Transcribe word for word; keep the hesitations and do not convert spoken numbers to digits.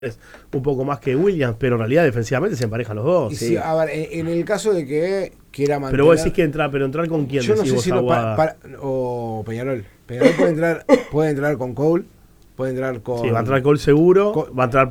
un poco más que Williams, pero en realidad defensivamente se emparejan los dos. Y Sí. si, a ver, en, en el caso de que quiera mantener... Pero vos decís que entrar, pero entrar con quién, Yo no decís sé vos, si lo pa- Aguada. para- o Peñarol. Peñarol puede entrar, puede entrar con Cole, puede entrar con... Sí, va a entrar Cole seguro, Cole- va a entrar